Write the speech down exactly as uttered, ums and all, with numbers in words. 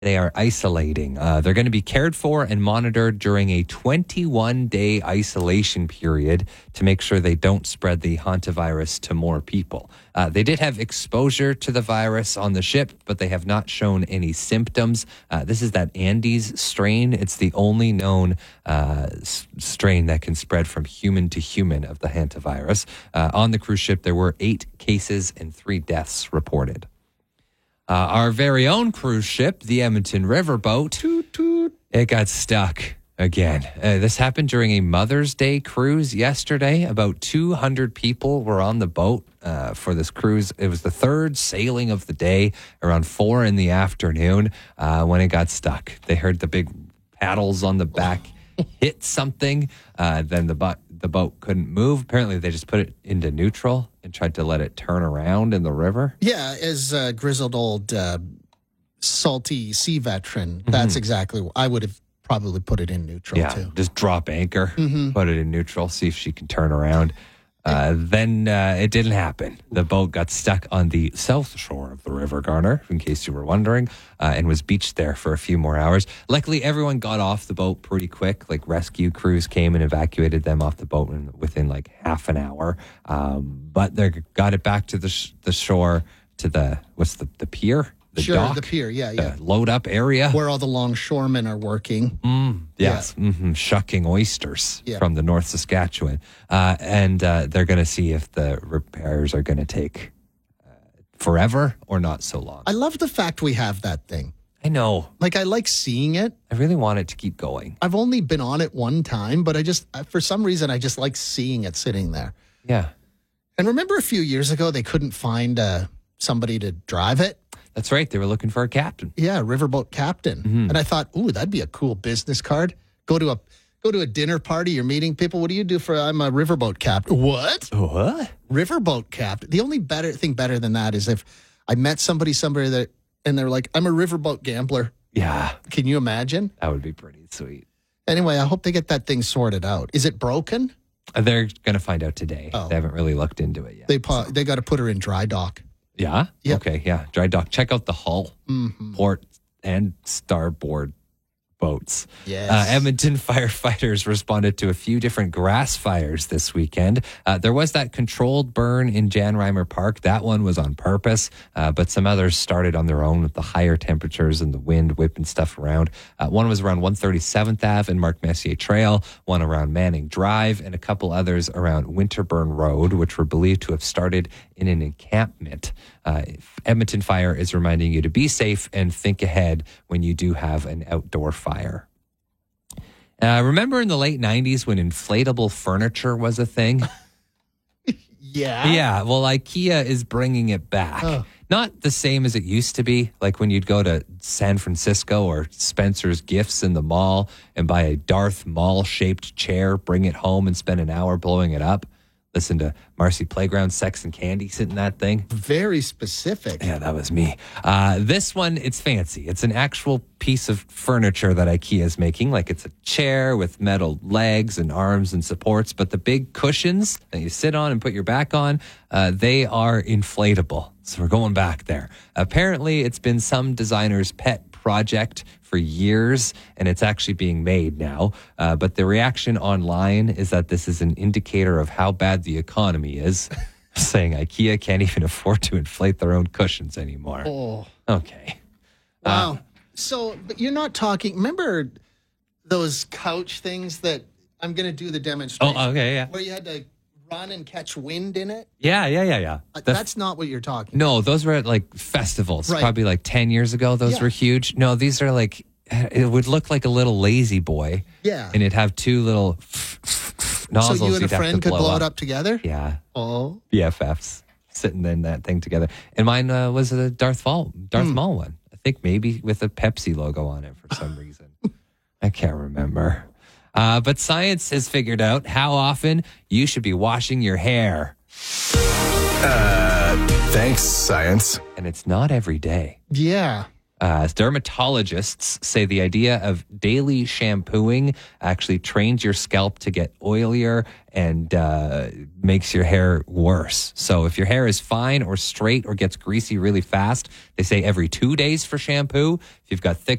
They are isolating. Uh, they're going to be cared for and monitored during a twenty-one day isolation period to make sure they don't spread the hantavirus to more people. Uh, they did have exposure to the virus on the ship, but they have not shown any symptoms. Uh, this is that Andes strain. It's the only known uh, s- strain that can spread from human to human of the hantavirus. Uh, on the cruise ship, there were eight cases and three deaths reported. Uh, our very own cruise ship, the Edmonton Riverboat, toot, toot. It got stuck again. Uh, this happened during a Mother's Day cruise yesterday. About two hundred people were on the boat uh, for this cruise. It was the third sailing of the day, around four in the afternoon, uh, when it got stuck. They heard the big paddles on the back hit something. Uh, then the boat the boat couldn't move. Apparently, they just put it into neutral and tried to let it turn around in the river. Yeah, as a grizzled old uh, salty sea veteran, mm-hmm. that's exactly what I would have probably put it in neutral, yeah, too. Just drop anchor, mm-hmm. put it in neutral, see if she can turn around. Uh, then uh, it didn't happen. The boat got stuck on the south shore of the River Garner, in case you were wondering, uh, and was beached there for a few more hours. Luckily, everyone got off the boat pretty quick. Like rescue crews came and evacuated them off the boat in, within like half an hour. Um, but they got it back to the sh- the shore, to the, what's the, the pier? The sure, dock, the pier, yeah, yeah. The load up area. Where all the longshoremen are working. Mm, yes, yeah. mm-hmm. Shucking oysters yeah. from the North Saskatchewan. Uh, and uh, they're going to see if the repairs are going to take uh, forever or not so long. I love the fact we have that thing. I know. Like, I like seeing it. I really want it to keep going. I've only been on it one time, but I just, for some reason, I just like seeing it sitting there. Yeah. And remember a few years ago, they couldn't find uh, somebody to drive it? That's right. They were looking for a captain. Yeah, riverboat captain. Mm-hmm. And I thought, ooh, that'd be a cool business card. Go to a go to a dinner party. You're meeting people. What do you do for? I'm a riverboat captain. What? What? Riverboat captain. The only better thing better than that is if I met somebody, somebody that, and they're like, I'm a riverboat gambler. Yeah. Can you imagine? That would be pretty sweet. Anyway, I hope they get that thing sorted out. Is it broken? They're going to find out today. Oh. They haven't really looked into it yet. They pa- so. They got to put her in dry dock. Yeah? Yep. Okay, yeah. Dry dock. Check out the hull, mm-hmm. port, and starboard boats. Yes. Uh, Edmonton firefighters responded to a few different grass fires this weekend. Uh, there was that controlled burn in Jan Reimer Park. That one was on purpose, uh, but some others started on their own with the higher temperatures and the wind whipping stuff around. Uh, one was around one thirty-seventh Avenue and Mark Messier Trail, one around Manning Drive, and a couple others around Winterburn Road, which were believed to have started in an encampment. Uh, Edmonton Fire is reminding you to be safe and think ahead when you do have an outdoor fire. Uh, remember in the late nineties when inflatable furniture was a thing? Yeah. Yeah. Well, IKEA is bringing it back. Oh. Not the same as it used to be, like when you'd go to San Francisco or Spencer's Gifts in the mall and buy a Darth Maul-shaped chair, bring it home and spend an hour blowing it up. Listen to Marcy Playground, Sex and Candy, sit in that thing. Very specific. Yeah, that was me. Uh, this one, it's fancy. It's an actual piece of furniture that IKEA is making. Like it's a chair with metal legs and arms and supports. But the big cushions that you sit on and put your back on, uh, they are inflatable. So we're going back there. Apparently, it's been some designer's pet project for years, and it's actually being made now. Uh, but the reaction online is that this is an indicator of how bad the economy is, saying IKEA can't even afford to inflate their own cushions anymore. Oh. Okay. Wow. Uh, so, but you're not talking, remember those couch things that I'm going to do the demonstration? Oh, okay, yeah. Where you had to run and catch wind in it? Yeah, yeah, yeah, yeah. Uh, that's not what you're talking No, about. those were at like festivals, right. Probably like ten years ago. Those yeah. were huge. No, these are like, it would look like a little lazy boy. Yeah. And it'd have two little nozzles. So you and a you'd have friend to could blow blow up. it up together? Yeah. Oh. B F Fs sitting in that thing together. And mine uh, was a Darth Maul, Darth mm. Maul one. I think maybe with a Pepsi logo on it for some reason. I can't remember. Uh, but science has figured out how often you should be washing your hair. Uh, thanks, science. And it's not every day. Yeah. Uh, dermatologists say the idea of daily shampooing actually trains your scalp to get oilier and uh, makes your hair worse. So if your hair is fine or straight or gets greasy really fast, they say every two days for shampoo. If you've got thick